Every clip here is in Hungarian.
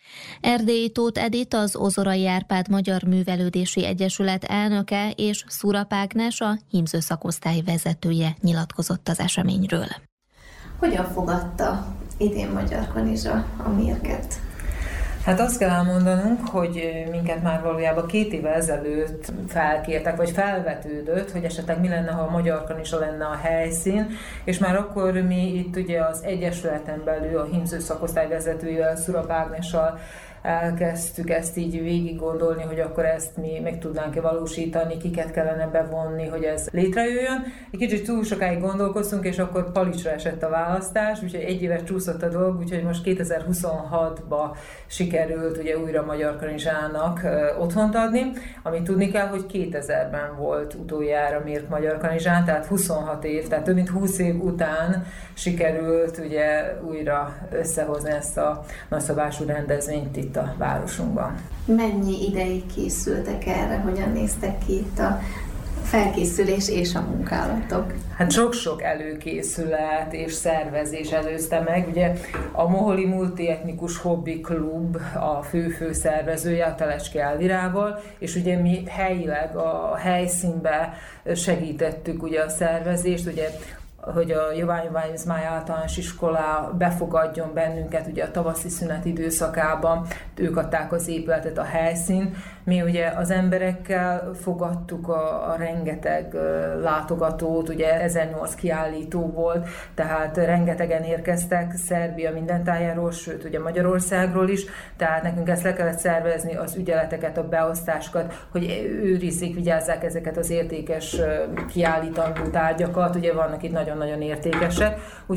Erdélyi Tóth Edit, az Ozorai Árpád Magyar Művelődési Egyesület elnöke és Szurap Ágnes, a hímző szakosztály vezetője nyilatkozott az eseményről. Hogyan fogadta idén Magyar Kanizsa a mérget? Hát azt kell elmondanunk, hogy minket már valójában 2 évvel ezelőtt felkértek, vagy felvetődött, hogy esetleg mi lenne, ha a Magyar Kanizsa lenne a helyszín, és már akkor mi itt ugye az Egyesületen belül a hímző szakosztály vezetőjével, Szurap Ágnessal elkezdtük ezt így végig gondolni, hogy akkor ezt mi meg tudnánk-e valósítani, kiket kellene bevonni, hogy ez létrejöjjön. Egy kicsit túl sokáig gondolkoztunk, és akkor palicsra esett a választás, úgyhogy 1 évet csúszott a dolog, úgyhogy most 2026-ba sikerült ugye újra Magyar Kanizsának otthont adni, amit tudni kell, hogy 2000-ben volt utoljára mért Magyar Kanizsán, tehát 26 év, tehát több mint 20 év után sikerült ugye újra összehozni ezt a nagyszabású rendezvényt itt a városunkban. Mennyi ideig készültek erre, hogyan néztek ki itt a felkészülés és a munkálatok? Hát sok-sok előkészület és szervezés előzte meg. Ugye a Moholi Multietnikus Hobby Klub a fő szervezője, a Telecske Elvirával, és ugye mi helyileg a helyszínbe segítettük ugye a szervezést, ugye hogy a Joványi Máj általános iskola befogadjon bennünket ugye a tavaszi szünet időszakában, ők adták az épületet, a helyszínt. Mi ugye az emberekkel fogadtuk a rengeteg látogatót, ugye 1008 kiállító volt, tehát rengetegen érkeztek Szerbia minden tájáról, sőt ugye Magyarországról is, tehát nekünk ezt le kellett szervezni, az ügyeleteket, a beosztásokat, hogy őrizzék, vigyázzák ezeket az értékes kiállítandó tárgyakat, ugye vannak itt nagyon-nagyon értékesek.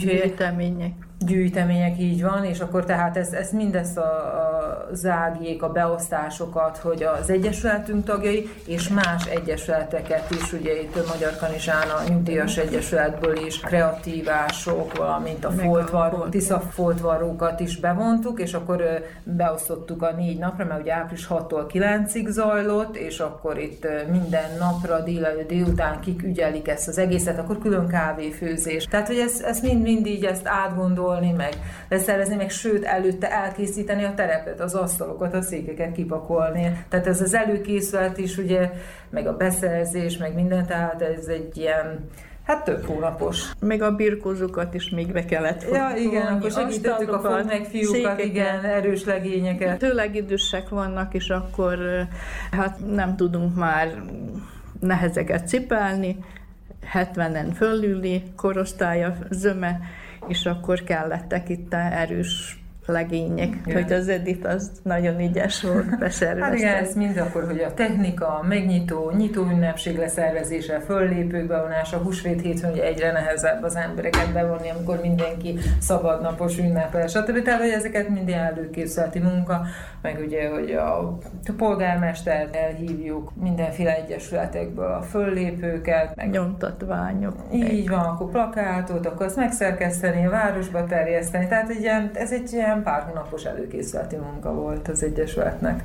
Gyűjtemények, így van, és akkor tehát ezt mindezt a zágjék, a beosztásokat, hogy az egyesületünk tagjai, és más egyesületeket is, ugye itt a Magyar Kanizsán a nyugdíjas egyesületből is kreatívások, valamint a foltvarrók, Tisza foltvarrókat is bevontuk, és akkor beosztottuk a 4 napra, mert ugye április 6-tól 9-ig zajlott, és akkor itt minden napra délután kik ügyelik ezt az egészet, akkor külön kávéfőzés. Tehát, hogy ezt mind így ezt átgondolni, meg leszervezni, meg sőt előtte elkészíteni a terepet, az asztalokat, a székeket kipakolni. Tehát ez az előkészület is, ugye, meg a beszerzés, meg minden, tehát ez egy ilyen, hát több hónapos. Meg a birkózókat is még be kellett fogni. Ja, igen, akkor segítettük a fogmegfiúkat, igen, erős legényeket. Tőleg idősek vannak, és akkor hát nem tudunk már nehezeket cipelni, 70-en fölüli korosztálya zöme, és akkor kellettek itt erős legények, hogy az Edith az nagyon ügyes volt, beszervezte. Hát igen, ez mind akkor, hogy a technika, a megnyitó, nyitóünnepség leszervezése, föllépők bevonása, húsvét hétfőn, ugye egyre nehezebb az embereket bevonni, amikor mindenki szabadnapos ünnepel, stb. Tehát, hogy ezeket minden előkészületi munka, meg ugye, hogy a polgármestert elhívjuk, mindenféle egyesületekből a föllépőket. Meg nyomtatványok. Így van, akkor plakátot, akkor azt megszerkeszteni, a városba terjeszteni, tehát ez egy ilyen pár hónapos előkészületi munka volt az egyesületnek.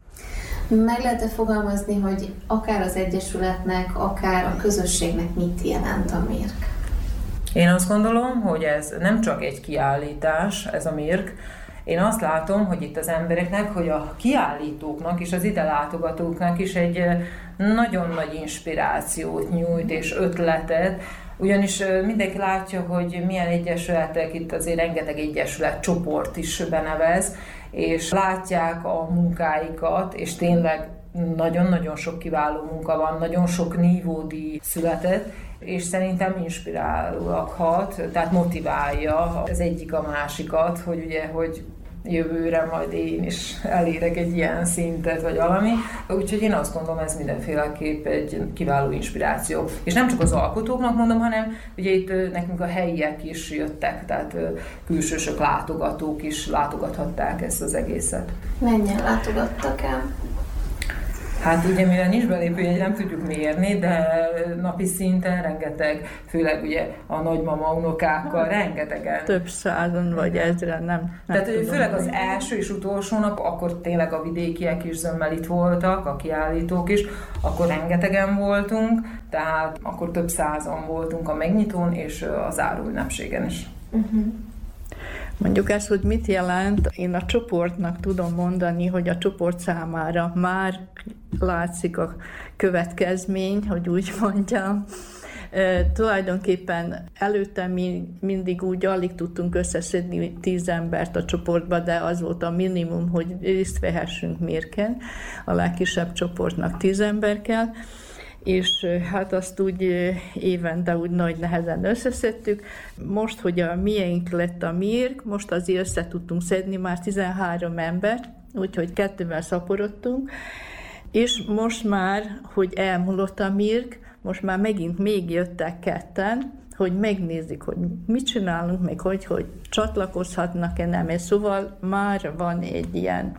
Meg lehet fogalmazni, hogy akár az egyesületnek, akár a közösségnek mit jelent a mérg? Én azt gondolom, hogy ez nem csak egy kiállítás, ez a mérg. Én azt látom, hogy itt az embereknek, hogy a kiállítóknak és az ide látogatóknak is egy nagyon nagy inspirációt nyújt és ötletet, ugyanis mindenki látja, hogy milyen egyesületek, itt azért rengeteg egyesület csoport is benevez, és látják a munkáikat, és tényleg nagyon-nagyon sok kiváló munka van, nagyon sok nívódíj született, és szerintem inspirálóak hat, tehát motiválja az egyik a másikat, hogy ugye, hogy jövőre majd én is elérek egy ilyen szintet, vagy valami. Úgyhogy én azt gondolom, ez mindenféleképp egy kiváló inspiráció. És nem csak az alkotóknak mondom, hanem ugye itt nekünk a helyiek is jöttek, tehát külsősök, látogatók is látogathatták ezt az egészet. Mennyien látogattak el? Hát ugye, mivel nincs belépőjegy, nem tudjuk mérni, de napi szinten rengeteg, főleg ugye a nagymama unokákkal, rengetegen. Több százan vagy ezren, nem tehát főleg az első és utolsó nap, akkor tényleg a vidékiek is zömmel itt voltak, a kiállítók is, akkor rengetegen voltunk, tehát akkor több százan voltunk a megnyitón és a záróünnepségen is. Mondjuk ezt, hogy mit jelent, én a csoportnak tudom mondani, hogy a csoport számára már látszik a következmény, hogy úgy mondjam. Tulajdonképpen előtte mi mindig úgy alig tudtunk összeszedni 10 embert a csoportba, de az volt a minimum, hogy részt vehessünk mérken. A legkisebb csoportnak 10 ember kell, és hát azt úgy évente úgy nagy nehezen összeszedtük. Most, hogy a miénk lett a mérk, most azért össze tudtunk szedni már 13 embert, úgyhogy 2-vel szaporodtunk, és most már, hogy elmúlott a mérk, most már megint még jöttek 2-en, hogy megnézik, hogy mit csinálunk, meg hogy csatlakozhatnak-e, nem. És szóval már van egy ilyen,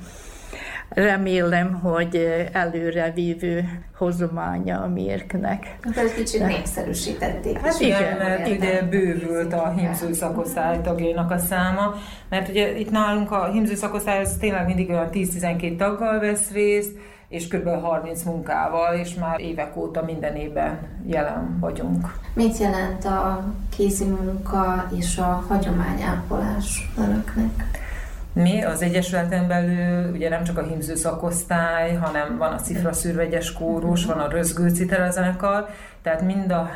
remélem, hogy előrevívő hozománya a mérknek. Akkor egy kicsit népszerűsítették. Hát igen, mert ide bővült a hímző szakosztály tagjainak a száma, mert ugye itt nálunk a hímző szakosztály az tényleg mindig olyan 10-12 taggal vesz részt, és kb. 30 munkával, és már évek óta minden évben jelen vagyunk. Mit jelent a kézi munka és a hagyományápolás önöknek? Mi az Egyesületen belül ugye nem csak a hímző szakosztály, hanem van a cifraszűrvegyes kórus, van a rözgő citerazenekar, tehát mind a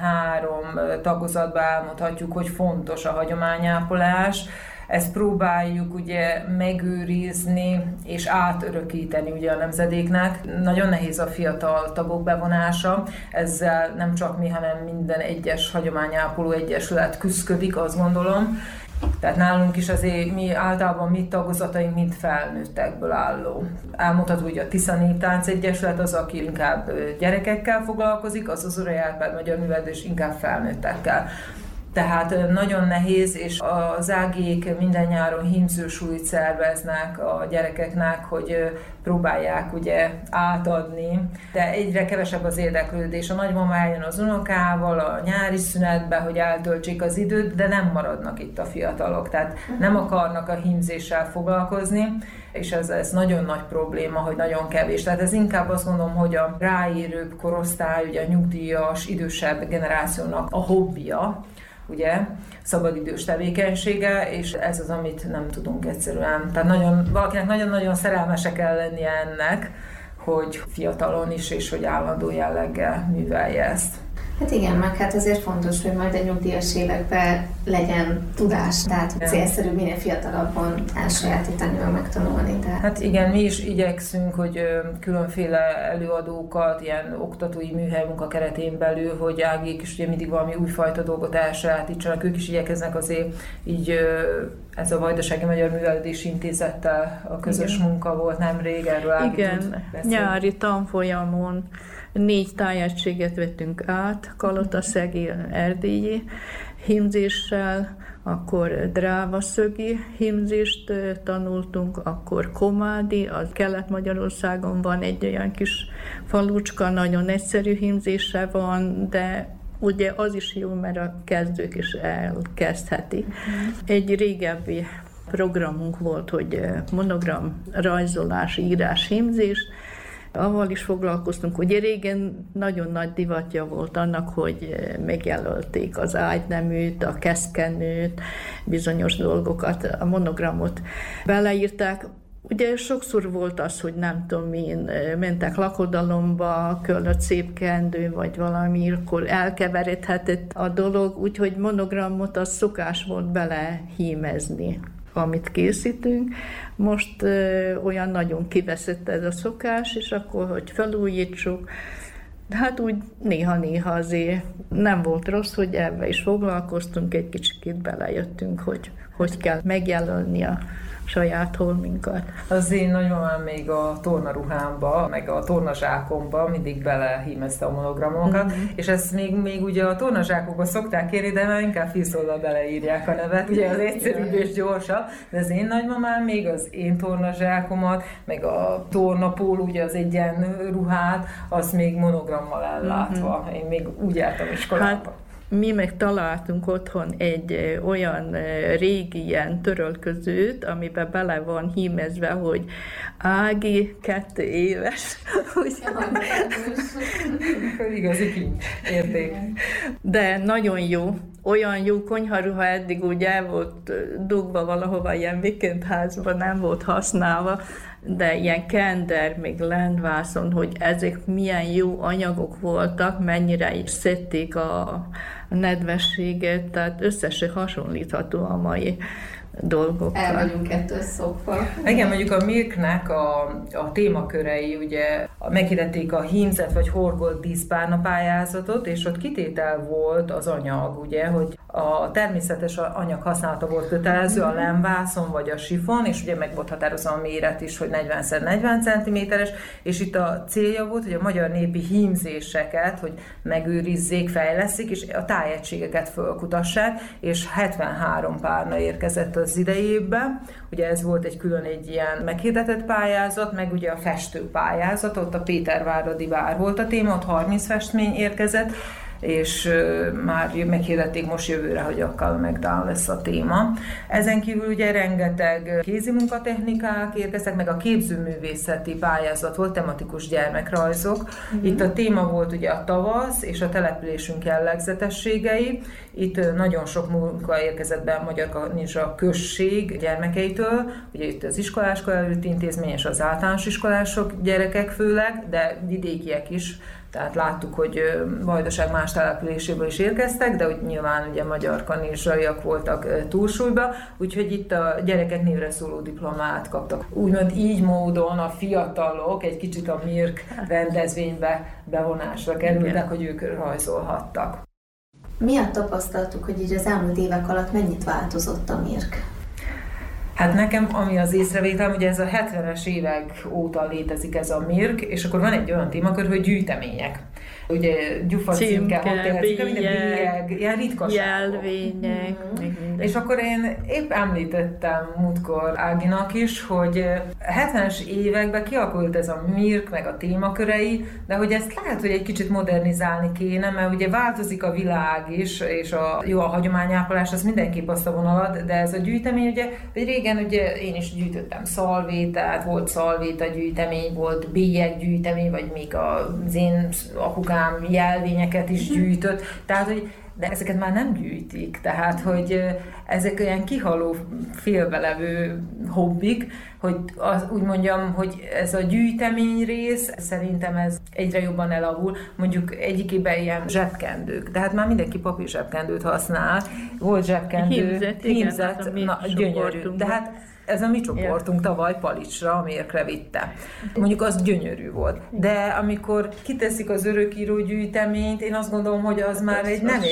3 tagozatban elmondhatjuk, hogy fontos a hagyományápolás. Ezt próbáljuk ugye megőrizni és átörökíteni ugye a nemzedéknek. Nagyon nehéz a fiatal tagok bevonása, ezzel nem csak mi, hanem minden egyes hagyományápoló egyesület küszködik, azt gondolom. Tehát nálunk is azért mi általában mi tagozataink mind felnőttekből álló. Elmondható, hogy a Tisza Néptánc Egyesület az, aki inkább gyerekekkel foglalkozik, az Ozorai Árpád Magyar Művelődés inkább felnőttekkel. Tehát nagyon nehéz, és az ágék minden nyáron hímzősúlyt szerveznek a gyerekeknek, hogy próbálják ugye átadni, de egyre kevesebb az érdeklődés. A nagymama eljön az unokával a nyári szünetbe, hogy eltöltsék az időt, de nem maradnak itt a fiatalok, tehát nem akarnak a hímzéssel foglalkozni, és ez nagyon nagy probléma, hogy nagyon kevés. Tehát ez inkább azt gondolom, hogy a ráérőbb korosztály, ugye a nyugdíjas, idősebb generációnak a hobbija, ugye, szabadidős tevékenysége, és ez az, amit nem tudunk egyszerűen. Tehát valakinek nagyon-nagyon szerelmese kell lennie ennek, hogy fiatalon is, és hogy állandó jelleggel művelje ezt. Hát igen, meg hát azért fontos, hogy majd a nyugdíjas években legyen tudás, tehát célszerű minél fiatalabban elsajátítani, megtanulni. Tehát. Hát igen, mi is igyekszünk, hogy különféle előadókat, ilyen oktatói műhelymunka keretén belül, hogy ágék is ugye mindig valami újfajta dolgot elsajátítsanak, ők is igyekeznek azért így ez a Vajdasági Magyar Művelődési Intézettel a közös munka volt nemrég, erről Ági tud beszélni. Nyári tanfolyamon 4 tájegységet vettünk át, kalotaszegi, erdélyi hímzéssel, akkor drávaszögi hímzést tanultunk, akkor komádi, az Kelet-Magyarországon van egy olyan kis falucska, nagyon egyszerű hímzése van, de ugye az is jó, mert a kezdők is elkezdhetik. Egy régebbi programunk volt, hogy monogram, rajzolás, írás, hímzés, avval is foglalkoztunk. Ugye régen nagyon nagy divatja volt annak, hogy megjelölték az ágyneműt, a keszkenőt, bizonyos dolgokat, a monogramot beleírták. Ugye sokszor volt az, hogy nem tudom én, mentek lakodalomba, köllött szép kendő, vagy valami, akkor elkeveredhetett a dolog, úgyhogy monogramot az szokás volt belehímezni, amit készítünk. Most olyan nagyon kiveszett ez a szokás, és akkor, hogy felújítsuk, hát úgy néha-néha azért nem volt rossz, hogy ebbe is foglalkoztunk, egy kicsit belejöttünk, hogy kell megjelölni a saját holminkat. Az én nagymamám még a tornaruhámba, meg a tornazsákomba mindig belehímezte a monogramokat, és ezt még ugye a tornazsákokba szokták kérni, de már inkább fűszóllal beleírják a nevet, ugye az egyszerűbb és gyorsabb, de az én nagymamám még az én tornazsákomat, meg a tornapól, ugye az egyenruhát, azt még monogrammal ellátva. Én még úgy jártam iskolába. Hát, mi meg találtunk otthon egy olyan régi ilyen törölközőt, amiben bele van hímezve, hogy Ági 2 éves. Igazi kincs érték. De nagyon jó. olyan jó konyharuha eddig úgy el volt dugva valahova, ilyen vikendházban nem volt használva, de ilyen kender, még lendvászon, hogy ezek milyen jó anyagok voltak, mennyire is szedték a nedvességet, tehát össze se hasonlítható a mai dolgokkal. El vagyunk ettől szokva. Igen, mondjuk a Milknek a témakörei, ugye meghirdették a hímzett vagy horgolt díszpárna pályázatot, és ott kitétel volt az anyag, ugye, hogy a természetes anyag használata volt kötelező, a lemvászon vagy a sifon, és ugye meg volt határozva a méret is, hogy 40x40 cm-es, és itt a célja volt, hogy a magyar népi hímzéseket, hogy megőrizzék, fejleszik, és a tájegységeket fölkutassák, és 73 párna érkezett az idei évben. Ugye ez volt egy külön egy ilyen meghirdetett pályázat, meg ugye a festő pályázat, ott a Péterváradi vár volt a téma, ott 30 festmény érkezett, és már meghirdették most jövőre, hogy a Carl McDowell lesz a téma. Ezen kívül ugye rengeteg kézi munkatechnikák érkeztek, meg a képzőművészeti pályázat volt, tematikus gyermekrajzok. Itt a téma volt ugye a tavasz és a településünk jellegzetességei. Itt nagyon sok munka érkezett be a Magyar Kanizsa község gyermekeitől, ugye itt az iskoláskor előtti intézmény és az általános iskolások gyerekek főleg, de vidékiek is. Tehát láttuk, hogy Vajdaság más településéből is érkeztek, de úgy nyilván ugye magyar kanizsaiak voltak túlsúlyba, úgyhogy itt a gyerekek névre szóló diplomát kaptak. Úgymond így módon a fiatalok egy kicsit a Mirk rendezvénybe bevonásra kerültek, hogy ők rajzolhattak. Mi a tapasztalatuk, hogy így az elmúlt évek alatt mennyit változott a Mirk? Hát nekem, ami az észrevételem, ugye ez a 70-es évek óta létezik ez a Mirk, és akkor van egy olyan témakör, hogy gyűjtemények. Ugye gyufa címke, bélyeg, ilyen ritkaságok. Jelvények, és akkor én épp említettem múltkor Áginak is, hogy 70-es években kialakult ez a Mirk, meg a témakörei, de hogy ezt lehet, hogy egy kicsit modernizálni kéne, mert ugye változik a világ is, és a hagyományápolás, az mindenképp azt a vonalat, de ez a gyűjtemény, ugye, hogy régen ugye én is gyűjtöttem szalvétát, volt szalvéta gyűjtemény, volt bélyeggyűjtemény, vagy még az én apukám jelvényeket is gyűjtött, tehát, hogy de ezeket már nem gyűjtik, tehát, hogy ezek olyan kihaló, félbelevő hobbik, hogy úgy mondjam, hogy ez a gyűjtemény rész, szerintem ez egyre jobban elavul, mondjuk egyikében ilyen zsebkendők, de hát már mindenki papír zsebkendőt használ, volt zsebkendő, hímzett, gyönyörű, de hát ez a mi csoportunk tavaly Palicsra, a Mirkre vitte. Mondjuk az gyönyörű volt. De amikor kiteszik az örökíró gyűjteményt, én azt gondolom, hogy az már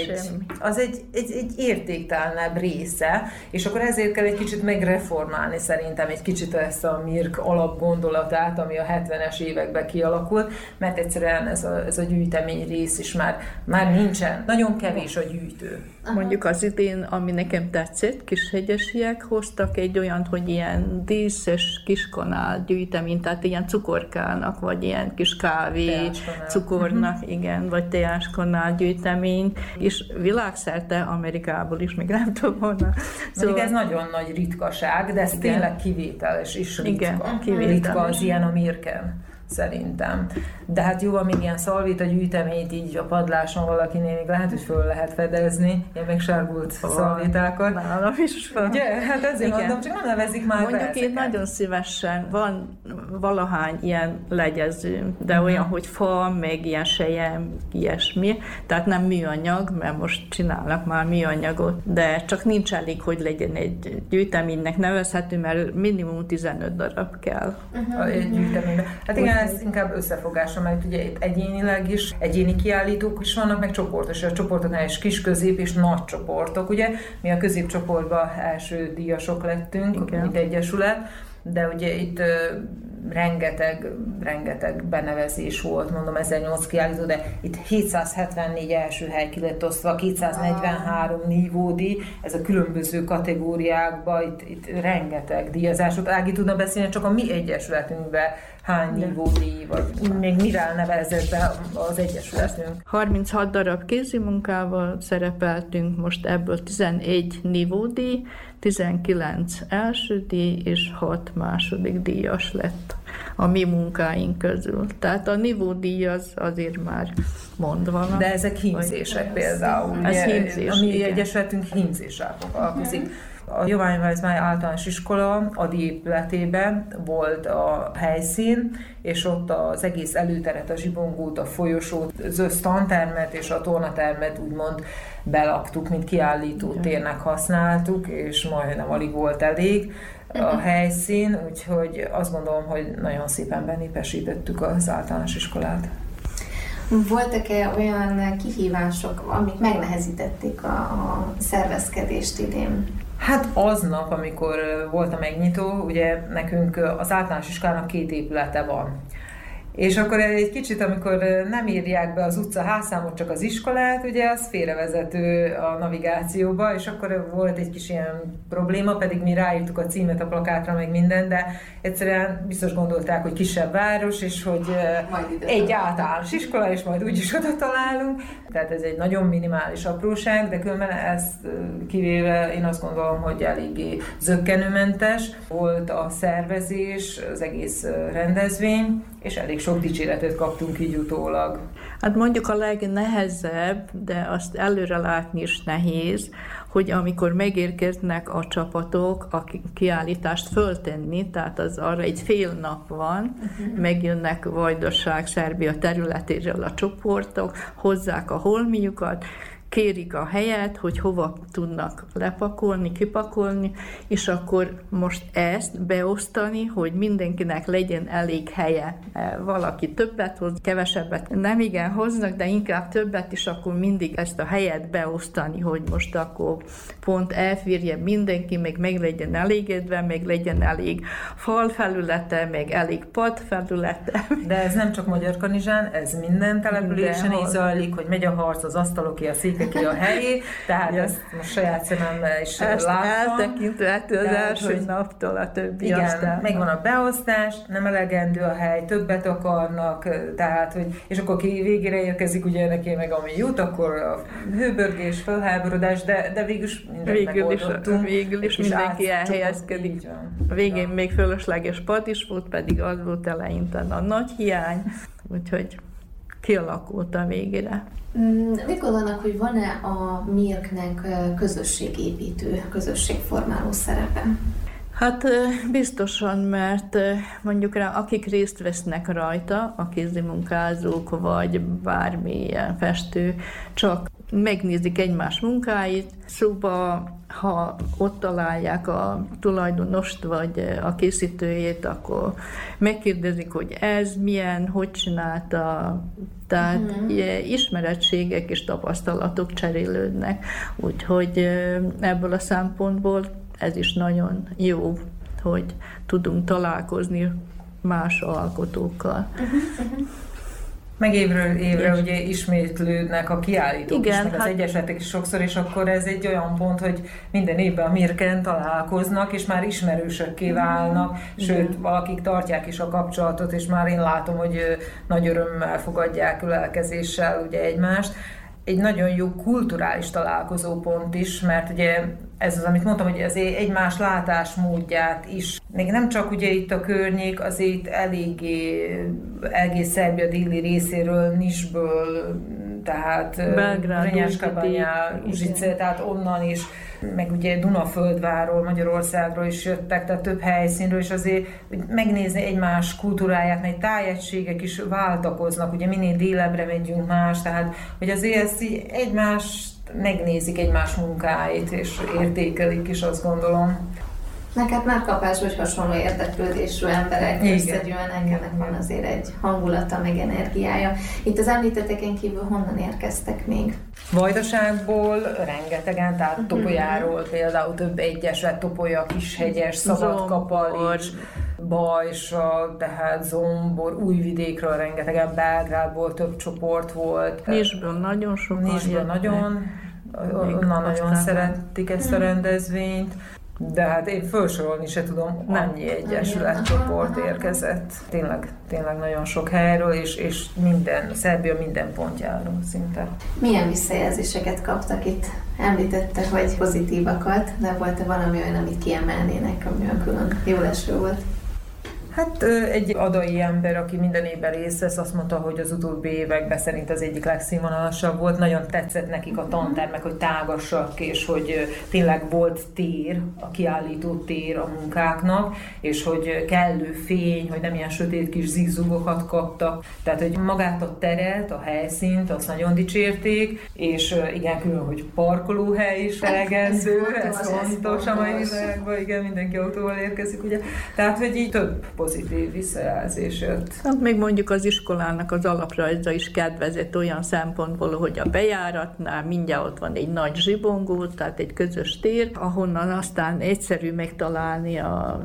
egy értéktelenebb része, és akkor ezért kell egy kicsit megreformálni szerintem egy kicsit ezt a Mirk alapgondolatát, ami a 70-es években kialakult, mert egyszerűen ez a gyűjtemény rész is már nincsen. Nagyon kevés a gyűjtő. Mondjuk az idén, ami nekem tetszett, Kishegyesiek hoztak egy olyan, hogy ilyen díszes kiskanál gyűjtemény, tehát ilyen cukorkának, vagy ilyen kis kávé cukornak, igen, vagy teáskanál gyűjtemény, és világszerte Amerikából is, még nem tudom honnan. Szóval ez nagyon nagy ritkaság, de ez tényleg kivételes és ritka. Igen, kivételes. Ritka az ilyen a Mirken, szerintem. De hát jó, amíg ilyen szalvéta gyűjteményt így a padláson valakinél még lehet, hogy föl lehet fedezni, ilyen megsárgult szalvétákat. Nálam is van. Ugye? Hát ezért mondom, csak nem nevezik már mondjuk én nagyon szívesen, van valahány ilyen legyező, de olyan, hogy fa, meg ilyen sejem, ilyesmi, tehát nem műanyag, mert most csinálnak már műanyagot, de csak nincs elég, hogy legyen egy gyűjteménynek nevezhető, mert minimum 15 darab kell. Egy gyűjteményben. Hát igen, ez inkább összefogásra, mert ugye itt egyénileg is, egyéni kiállítók is vannak, meg csoportos. A csoportoknál is kis, közép és nagy csoportok, ugye? Mi a középcsoportban első díjasok lettünk, mint egyesület, de ugye itt rengeteg benevezés volt, mondom 1008 kiállító, de itt 774 első hely ki lett osztva, 243 nívódíj, ez a különböző kategóriákban, itt rengeteg díjazásot. Ági tudna beszélni csak a mi egyesületünkben hány nívódíj, vagy még mivel nevezett be az egyesületünk? 36 darab kézimunkával szerepeltünk, most ebből 11 nívódíj, 19 első díj és 6 második díjas lett a mi munkáink közül. Tehát a nívódíj az azért már mondva. De ezek hímzések például. Ez hímzés, a mi egyesületünk hímzéssel foglalkozik. A Giovanni Weissmeier általános iskola Adi épületében volt a helyszín, és ott az egész előteret, a zsibongót, a folyosót, az össztantermet és a tornatermet úgymond belaktuk, mint kiállító térnek használtuk, és majdnem alig volt elég a helyszín, úgyhogy azt gondolom, hogy nagyon szépen benépesítettük az általános iskolát. Voltak-e olyan kihívások, amik megnehezítették a szervezkedést idén? Hát aznap, amikor volt a megnyitó, ugye nekünk az általános iskolának 2 épülete van. És akkor egy kicsit, amikor nem írják be az utca házszámot, csak az iskolát, ugye az félrevezető a navigációba, és akkor volt egy kis ilyen probléma, pedig mi ráírtuk a címet a plakátra, meg minden, de egyszerűen biztos gondolták, hogy kisebb város, és hogy egy általános iskola, és majd úgyis oda találunk. Tehát ez egy nagyon minimális apróság, de különben ezt kivéve én azt gondolom, hogy eléggé zökkenőmentes volt a szervezés, az egész rendezvény, és elég sok dicséretet kaptunk így utólag. Hát mondjuk a legnehezebb, de azt előre látni is nehéz, hogy amikor megérkeznek a csapatok a kiállítást föltenni, tehát az arra egy fél nap van, megjönnek Vajdaság, Szerbia területéről a csoportok, hozzák a holmiukat, kérik a helyet, hogy hova tudnak lepakolni, kipakolni, és akkor most ezt beosztani, hogy mindenkinek legyen elég helye. Valaki többet hoz, kevesebbet nem igen hoznak, de inkább többet, és akkor mindig ezt a helyet beosztani, hogy most akkor pont elférje mindenki, meg legyen elégedve, meg legyen elég falfelülete, meg elég padfelülete. De ez nem csak Magyarkanizsán, ez minden településen így zajlik, hogy megy a harc, az asztaloké, a székek ki a helyé, tehát ezt most saját szememmel is láttam. Eltekintve az első naptól a többi. Igen, aztán megvan a beosztás, nem elegendő a hely, többet akarnak, tehát, hogy, és akkor ki végére érkezik ugye neki meg ami jut, akkor a hőbörgés, felháborodás, de végül is mindent megoldottunk. Végül is mindenki elhelyezkedik. A végén még fölösleges pad is volt, pedig az volt eleinte a nagy hiány, úgyhogy kialakult a végére. Mit gondolnak, hogy van-e a MIRK-nek közösségépítő, közösségformáló szerepe? Hát biztosan, mert mondjuk rá, akik részt vesznek rajta, a kézimunkázók, vagy bármilyen festő, csak megnézik egymás munkáit, szóval ha ott találják a tulajdonost, vagy a készítőjét, akkor megkérdezik, hogy ez milyen, hogy csinálta, tehát ismerettségek és tapasztalatok cserélődnek, úgyhogy ebből a szempontból ez is nagyon jó, hogy tudunk találkozni más alkotókkal. Meg évről évre ugye ismétlődnek a kiállítók is, meg az egyesetek is sokszor, és akkor ez egy olyan pont, hogy minden évben a MIRK-en találkoznak, és már ismerősökké válnak, sőt, valakik tartják is a kapcsolatot, és már én látom, hogy nagy örömmel fogadják ölelkezéssel ugye egymást. Egy nagyon jó kulturális találkozópont is, mert ugye ez az, amit mondtam, hogy az egymás látásmódját is. Még nem csak ugye itt a környék, azért eléggé egész Szerbia déli részéről, Nisből, tehát Renyaskabanya, Užice, tehát onnan is, meg ugye Dunaföldvárról, Magyarországról is jöttek, tehát több helyszínről, és azért megnézni egymás kultúráját, mert tájegységek is váltakoznak, ugye minél délebbre megyünk más, tehát hogy azért ezt így egymást megnézik egymás munkáit, és értékelik is, azt gondolom. Neked már kapás, hogy hasonló érdeklődésű emberek összegyűlnek, ennek van azért egy hangulata, meg energiája. Itt az említetteken kívül honnan érkeztek még? Vajdaságból rengetegen, tehát Topolyáról például több egyesület, Topolya, Kishegyes, Szabadkapalics, Bajsa, tehát Zombor, Újvidékről rengetegen, Belgrádból több csoport volt. Nisből nagyon sokan Nisből nagyon szeretik ezt a rendezvényt. De hát én felsorolni se tudom, annyi egyesületcsoport érkezett. Tényleg nagyon sok helyről, és Szerbia minden pontjáról szinte. Milyen visszajelzéseket kaptak itt? Említette, hogy pozitívakat, de volt-e valami olyan, amit kiemelnének, ami olyan külön jó eső volt? Hát egy adai ember, aki minden évben részt vesz, azt mondta, hogy az utóbbi években szerint az egyik legszínvonalasabb volt. Nagyon tetszett nekik a tantermek, hogy tágasak, és hogy tényleg volt tér, a kiállító tér a munkáknak, és hogy kellő fény, hogy nem ilyen sötét kis zigzugokat kaptak. Tehát, hogy magát a teret, a helyszínt, azt nagyon dicsérték, és igen, külön, hogy parkolóhely is elegendő, ez fontos a mai világban, igen, mindenki autóval érkezik, ugye. Tehát, hogy így több pozitív visszajelzés jött. Hát még mondjuk az iskolának az alaprajza is kedvezett olyan szempontból, hogy a bejáratnál mindjárt ott van egy nagy zsibongó, tehát egy közös tér, ahonnan aztán egyszerű megtalálni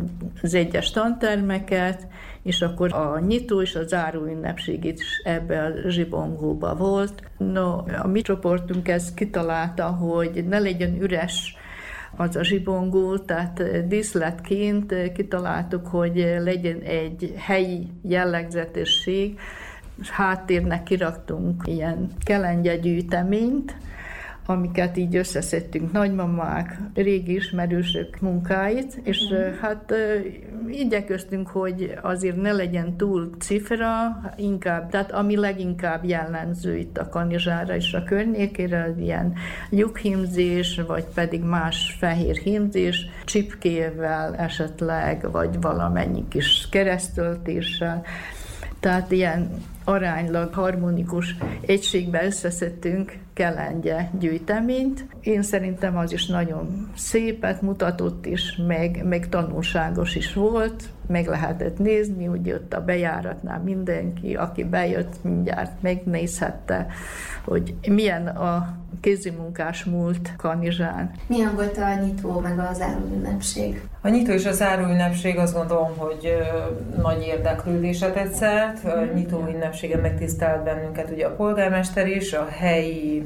az egyes tantermeket, és akkor a nyitó és a záró ünnepség is ebbe a zsibongóba volt. No, a mi csoportunk ezt kitalálta, hogy ne legyen üres az a zsibongó, tehát díszletként kitaláltuk, hogy legyen egy helyi jellegzetesség, és háttérnek kiraktunk ilyen kelengyegyűjteményt, amiket így összeszedtünk, nagymamák, régi ismerősök munkáit, és hát igyekeztünk, hogy azért ne legyen túl cifra, inkább, tehát ami leginkább jellemző itt a Kanizsára és a környékére, ilyen lyukhímzés, vagy pedig más fehér hímzés, csipkével esetleg, vagy valamennyi kis keresztöltéssel. Tehát ilyen aránylag harmonikus egységbe összeszedtünk kelengye gyűjteményt. Én szerintem az is nagyon szépet mutatott is, meg tanulságos is volt, meg lehetett nézni, úgy ott a bejáratnál mindenki, aki bejött, mindjárt megnézhette, hogy milyen a kézimunkás múlt Kanizsán. Milyen volt a nyitó meg a záró ünnepség? A nyitó és a záró ünnepség azt gondolom, hogy nagy érdeklődésre tett szert. A nyitó ünnepségen megtisztelt bennünket ugye a polgármester is, a helyi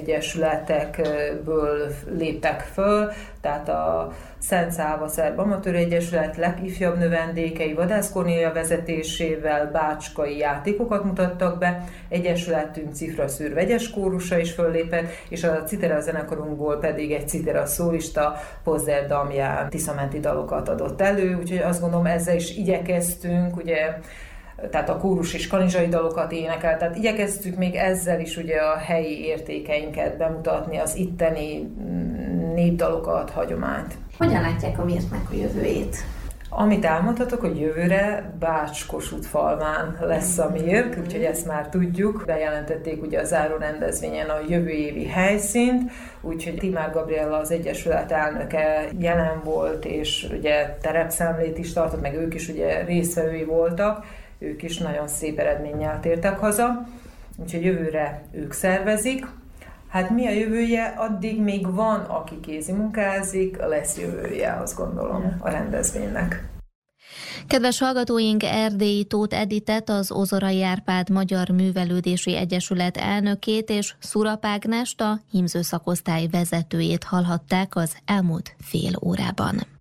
egyesületekből léptek föl, tehát a Szent Szálva Szerb Amatőr Egyesület legifjabb növendékei Vadász Kornélia vezetésével bácskai játékokat mutattak be, egyesületünk Cifraszűr vegyes kórusa is föllépett, és a Citera zenekarunkból pedig egy citera szólista Pozzer Damján tiszamenti dalokat adott elő, úgyhogy azt gondolom ezzel is igyekeztünk, ugye, tehát a kórus is kanizsai dalokat énekel, tehát igyekeztük még ezzel is ugye a helyi értékeinket bemutatni, az itteni népdalokat, hagyományt. Hogyan látják a Mirknek a jövőjét? Amit elmondhatok, hogy jövőre Bács-Kossuth-Falván lesz a Mirk, úgyhogy ezt már tudjuk. Bejelentették ugye a záró rendezvényen a jövő évi helyszínt, úgyhogy Timár Gabriella, az Egyesület elnöke jelen volt, és ugye terepszemlét is tartott, meg ők is ugye résztvevői voltak, ők is nagyon szép eredménnyel tértek haza, úgyhogy jövőre ők szervezik. Hát mi a jövője? Addig még van, aki kézimunkázik, lesz jövője, azt gondolom, a rendezvénynek. Kedves hallgatóink, Erdélyi Tóth Editet, az Ozorai Árpád Magyar Művelődési Egyesület elnökét és Szurap Ágnest, a hímzőszakosztály vezetőjét hallhatták az elmúlt fél órában.